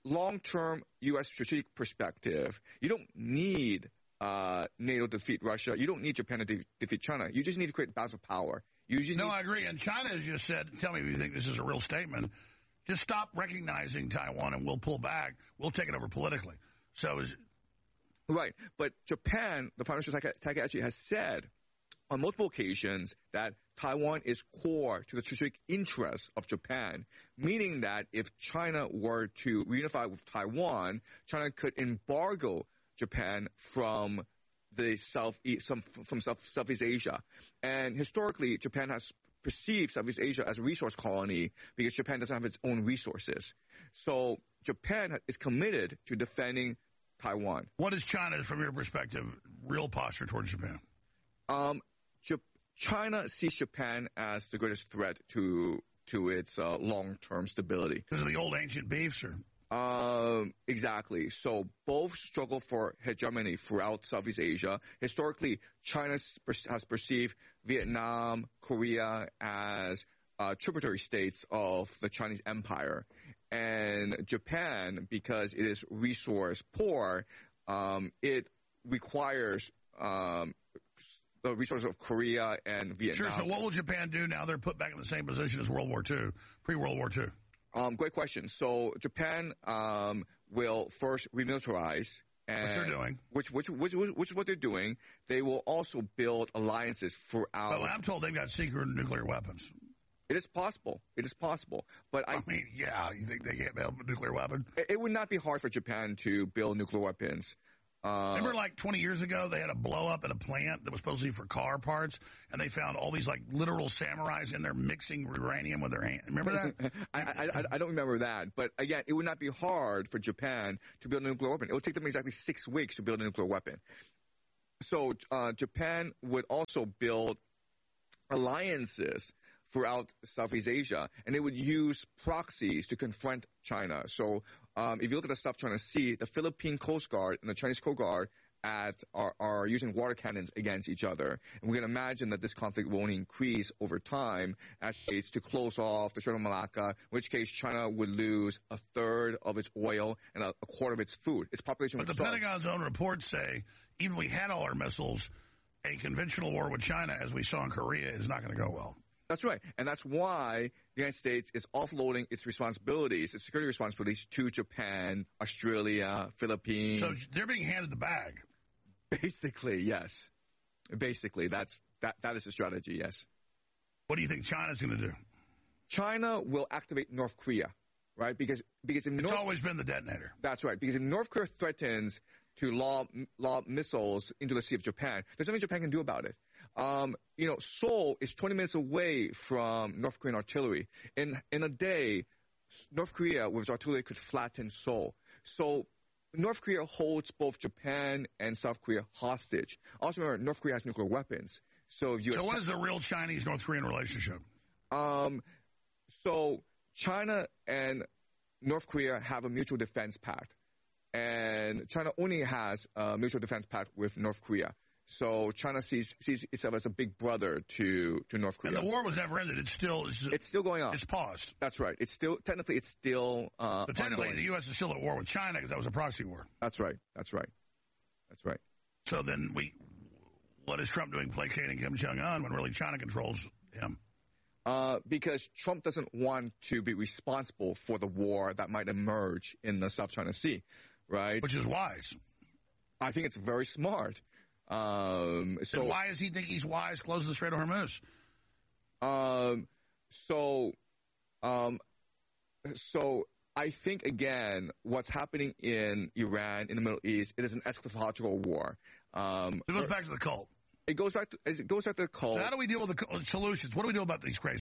long-term U.S. strategic perspective, you don't need NATO to defeat Russia. You don't need Japan to defeat China. You just need to create a balance of power. I agree. And China has just said, tell me if you think this is a real statement, just stop recognizing Taiwan and we'll pull back. We'll take it over politically. Right. But Japan, the Prime Minister Takahashi, has said on multiple occasions that Taiwan is core to the strategic interests of Japan, meaning that if China were to reunify with Taiwan, China could embargo Japan from the Southeast Asia. And historically, Japan has perceived Southeast Asia as a resource colony because Japan doesn't have its own resources. So Japan is committed to defending Taiwan. What is China's, from your perspective, real posture towards Japan? China sees Japan as the greatest threat to its long-term stability. Because of the old ancient beefs, or? Exactly. So both struggle for hegemony throughout Southeast Asia. Historically, China has perceived Vietnam, Korea as tributary states of the Chinese empire. And Japan, because it is resource poor, it requires the resources of Korea and Vietnam. Sure, so what will Japan do now they're put back in the same position as World War II, pre-World War II? Great question. So Japan will first remilitarize. And what they're doing. Which is what they're doing. They will also build alliances throughout. Well, I'm told they've got secret nuclear weapons. It is possible. But I mean, yeah, you think they can't build a nuclear weapon? It would not be hard for Japan to build nuclear weapons. Remember, like 20 years ago, they had a blow up at a plant that was supposed to be for car parts, and they found all these like literal samurais in there mixing uranium with their hand. Remember that? I don't remember that, but again, it would not be hard for Japan to build a nuclear weapon. It would take them exactly 6 weeks to build a nuclear weapon. So Japan would also build alliances throughout Southeast Asia, and they would use proxies to confront China. So if you look at the South China Sea, the Philippine Coast Guard and the Chinese Coast Guard are using water cannons against each other. And we can imagine that this conflict will only increase over time as it's to close off the Strait of Malacca, in which case China would lose a third of its oil and a quarter of its food. Its population would start. But the Pentagon's own reports say, even if we had all our missiles, a conventional war with China, as we saw in Korea, is not going to go well. That's right. And that's why the United States is offloading its responsibilities, its security responsibilities, to Japan, Australia, Philippines. So they're being handed the bag. Basically, yes. Basically, that is the strategy, yes. What do you think China's going to do? China will activate North Korea, right? Because it's always been the detonator. That's right. Because if North Korea threatens to lob missiles into the Sea of Japan, there's nothing Japan can do about it. Seoul is 20 minutes away from North Korean artillery. In a day, North Korea with its artillery could flatten Seoul. So North Korea holds both Japan and South Korea hostage. Also remember, North Korea has nuclear weapons. So what is the real Chinese-North Korean relationship? So China and North Korea have a mutual defense pact. And China only has a mutual defense pact with North Korea. So China sees itself as a big brother to North Korea. And the war was never ended. It's still going on. It's paused. That's right. But technically But technically, the U.S. is still at war with China because that was a proxy war. That's right. So then what is Trump doing placating Kim Jong-un when really China controls him? Because Trump doesn't want to be responsible for the war that might emerge in the South China Sea, right? Which is wise. I think it's very smart. So why does he think he's wise? Close the Strait of Hormuz. So I think again, what's happening in Iran, in the Middle East, it is an eschatological war. It goes back to the cult. It goes back to the cult. So how do we deal with the solutions? What do we do about these crazy